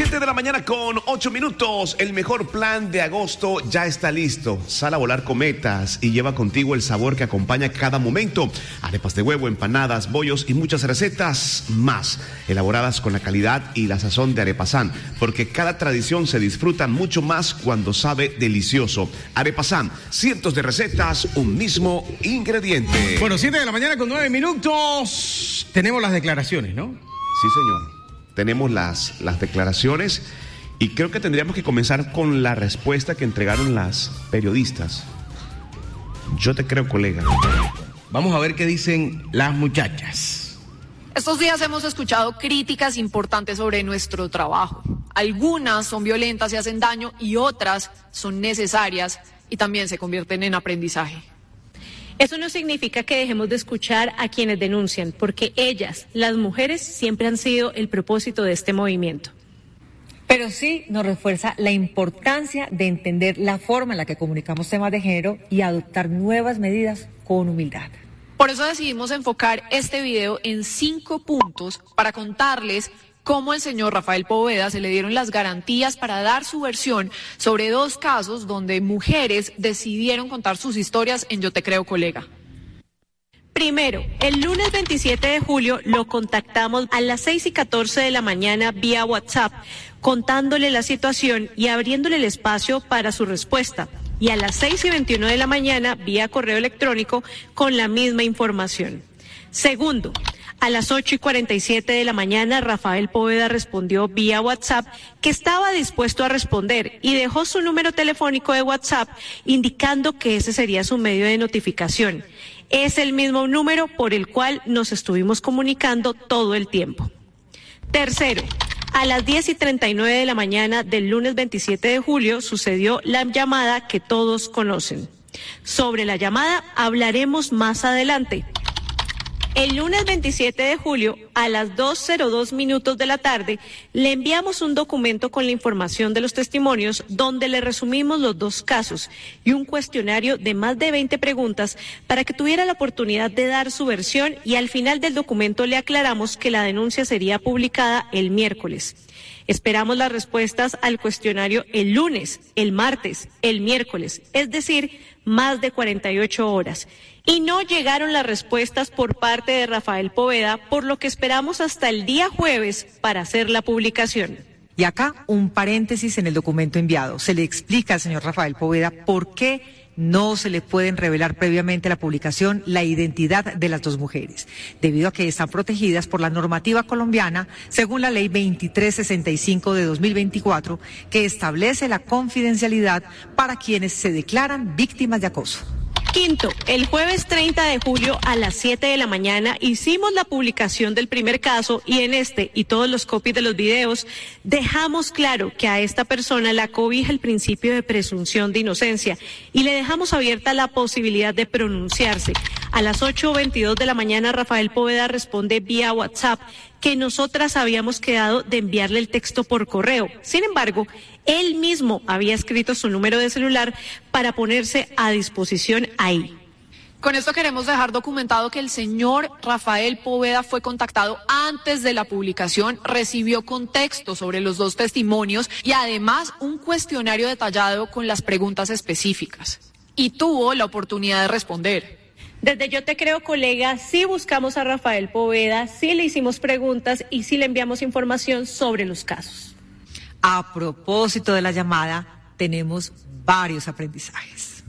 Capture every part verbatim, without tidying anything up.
siete de la mañana con ocho minutos. El mejor plan de agosto ya está listo. Sal a volar cometas y lleva contigo el sabor que acompaña cada momento. Arepas de huevo, empanadas, bollos y muchas recetas más, elaboradas con la calidad y la sazón de Arepasán, porque cada tradición se disfruta mucho más cuando sabe delicioso. Arepasán, cientos de recetas, un mismo ingrediente. Bueno, siete de la mañana con nueve minutos. Tenemos las declaraciones, ¿no? Sí, señor. Tenemos las, las declaraciones y creo que tendríamos que comenzar con la respuesta que entregaron las periodistas. Yo te creo, colega. Vamos a ver qué dicen las muchachas. Estos días hemos escuchado críticas importantes sobre nuestro trabajo. Algunas son violentas y hacen daño y otras son necesarias y también se convierten en aprendizaje. Eso no significa que dejemos de escuchar a quienes denuncian, porque ellas, las mujeres, siempre han sido el propósito de este movimiento. Pero sí nos refuerza la importancia de entender la forma en la que comunicamos temas de género y adoptar nuevas medidas con humildad. Por eso decidimos enfocar este video en cinco puntos para contarles cómo al señor Rafael Poveda se le dieron las garantías para dar su versión sobre dos casos donde mujeres decidieron contar sus historias en Yo Te Creo, Colega. Primero, el lunes veintisiete de julio lo contactamos a las seis y catorce de la mañana vía WhatsApp, contándole la situación y abriéndole el espacio para su respuesta. Y a las seis y veintiuno de la mañana vía correo electrónico con la misma información. Segundo, a las ocho y cuarenta y siete de la mañana, Rafael Poveda respondió vía WhatsApp que estaba dispuesto a responder y dejó su número telefónico de WhatsApp indicando que ese sería su medio de notificación. Es el mismo número por el cual nos estuvimos comunicando todo el tiempo. Tercero, a las diez y treinta y nueve de la mañana del lunes veintisiete de julio sucedió la llamada que todos conocen. Sobre la llamada hablaremos más adelante. El lunes veintisiete de julio, a las dos cero dos minutos de la tarde, le enviamos un documento con la información de los testimonios donde le resumimos los dos casos y un cuestionario de más de veinte preguntas para que tuviera la oportunidad de dar su versión, y al final del documento le aclaramos que la denuncia sería publicada el miércoles. Esperamos las respuestas al cuestionario el lunes, el martes, el miércoles, es decir, más de cuarenta y ocho horas. Y no llegaron las respuestas por parte de Rafael Poveda, por lo que esperamos hasta el día jueves para hacer la publicación. Y acá un paréntesis en el documento enviado. Se le explica al señor Rafael Poveda por qué no se le pueden revelar previamente a la publicación la identidad de las dos mujeres, debido a que están protegidas por la normativa colombiana según la ley veintitrés sesenta y cinco de dos mil veinticuatro, que establece la confidencialidad para quienes se declaran víctimas de acoso. Quinto, el jueves treinta de julio a las siete de la mañana hicimos la publicación del primer caso y en este y todos los copies de los videos dejamos claro que a esta persona la cobija el principio de presunción de inocencia y le dejamos abierta la posibilidad de pronunciarse. A las ocho veintidós de la mañana Rafael Poveda responde vía WhatsApp que nosotras habíamos quedado de enviarle el texto por correo. Sin embargo, él mismo había escrito su número de celular para ponerse a disposición ahí. Con esto queremos dejar documentado que el señor Rafael Poveda fue contactado antes de la publicación, recibió contexto sobre los dos testimonios y además un cuestionario detallado con las preguntas específicas. Y tuvo la oportunidad de responder. Desde Yo Te Creo, Colega, sí buscamos a Rafael Poveda, sí le hicimos preguntas y sí le enviamos información sobre los casos. A propósito de la llamada, tenemos varios aprendizajes.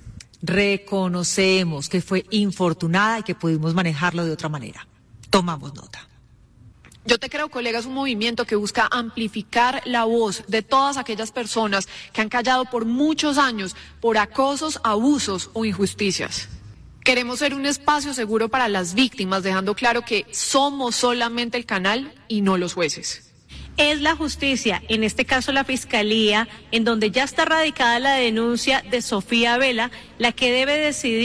Reconocemos que fue infortunada y que pudimos manejarlo de otra manera. Tomamos nota. Yo Te Creo, Colega es un movimiento que busca amplificar la voz de todas aquellas personas que han callado por muchos años por acosos, abusos o injusticias. Queremos ser un espacio seguro para las víctimas, dejando claro que somos solamente el canal y no los jueces. Es la justicia, en este caso la Fiscalía, en donde ya está radicada la denuncia de Sofía Vela, la que debe decidir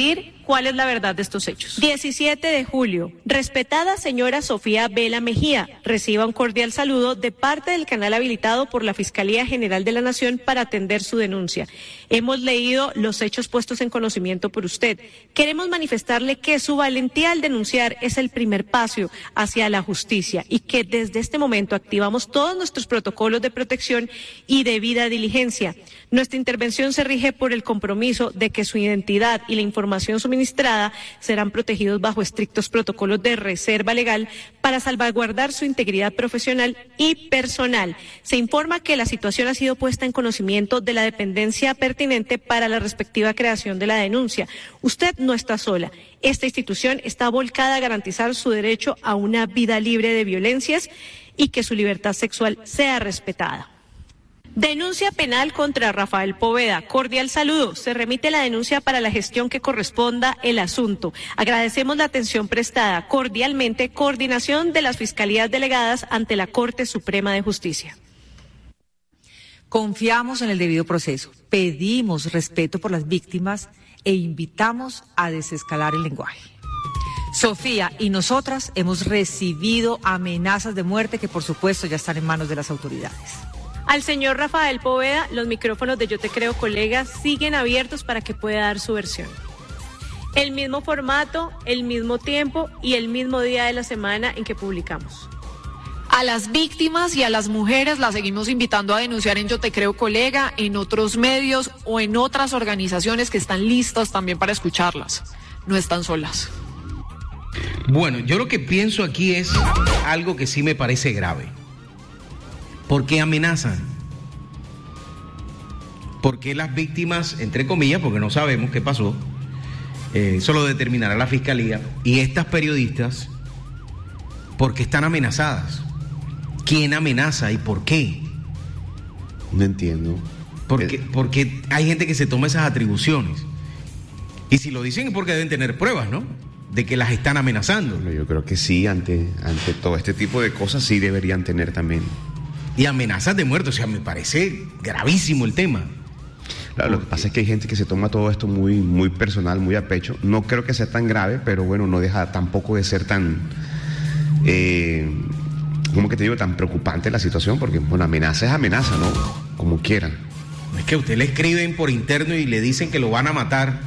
cuál es la verdad de estos hechos. diecisiete de julio. Respetada señora Sofía Vela Mejía, reciba un cordial saludo de parte del canal habilitado por la Fiscalía General de la Nación para atender su denuncia. Hemos leído los hechos puestos en conocimiento por usted. Queremos manifestarle que su valentía al denunciar es el primer paso hacia la justicia y que desde este momento activamos todos nuestros protocolos de protección y debida diligencia. Nuestra intervención se rige por el compromiso de que su identidad y la información suministrada serán protegidos bajo estrictos protocolos de reserva legal para salvaguardar su integridad profesional y personal. Se informa que la situación ha sido puesta en conocimiento de la dependencia pertinente para la respectiva creación de la denuncia. Usted no está sola. Esta institución está volcada a garantizar su derecho a una vida libre de violencias y que su libertad sexual sea respetada. Denuncia penal contra Rafael Poveda. Cordial saludo. Se remite la denuncia para la gestión que corresponda el asunto. Agradecemos la atención prestada. Cordialmente, coordinación de las fiscalías delegadas ante la Corte Suprema de Justicia. Confiamos en el debido proceso, pedimos respeto por las víctimas e invitamos a desescalar el lenguaje. Sofía y nosotras hemos recibido amenazas de muerte que por supuesto ya están en manos de las autoridades. Al señor Rafael Poveda, los micrófonos de Yo Te Creo, colega, siguen abiertos para que pueda dar su versión. El mismo formato, el mismo tiempo y el mismo día de la semana en que publicamos. A las víctimas y a las mujeres las seguimos invitando a denunciar en Yo Te Creo, colega, en otros medios o en otras organizaciones que están listas también para escucharlas. No están solas. Bueno, yo lo que pienso aquí es algo que sí me parece grave. ¿Por qué amenazan? ¿Por qué las víctimas, entre comillas, porque no sabemos qué pasó, eh, eso lo determinará la fiscalía, y estas periodistas, ¿por qué están amenazadas? ¿Quién amenaza y por qué? No entiendo. Porque, eh. porque hay gente que se toma esas atribuciones. Y si lo dicen es porque deben tener pruebas, ¿no? De que las están amenazando. Yo creo que sí, ante, ante todo este tipo de cosas sí deberían tener también. Y amenazas de muerte, o sea, me parece gravísimo el tema. Claro, lo que pasa es que hay gente que se toma todo esto muy, muy personal, muy a pecho. No creo que sea tan grave, pero bueno, no deja tampoco de ser tan, eh, ¿cómo que te digo? Tan preocupante la situación, porque bueno, amenaza es amenaza, ¿no? Como quieran. Es que a usted le escriben por interno y le dicen que lo van a matar.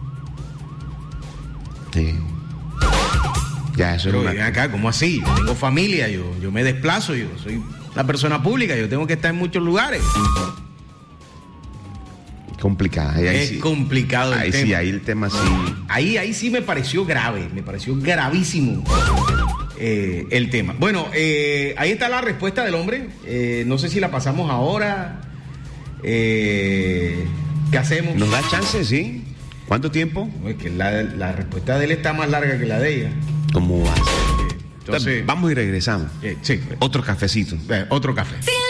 Sí. Ya, eso Pero es una... ven acá, ¿cómo así? Yo tengo familia, yo, yo me desplazo, yo soy una persona pública, yo tengo que estar en muchos lugares. Complicada. Ahí, ahí es sí. complicado el ahí tema. sí, ahí el tema sí. Ahí, ahí sí me pareció grave, me pareció gravísimo eh, el tema. Bueno, eh, ahí está la respuesta del hombre. Eh, no sé si la pasamos ahora. Eh, ¿Qué hacemos? ¿Nos da chance, sí? ¿Cuánto tiempo? No, es que la, la respuesta de él está más larga que la de ella. ¿Cómo va a ser? Entonces, Vamos y regresamos. Eh, sí. Otro cafecito. Eh, otro café. Sí.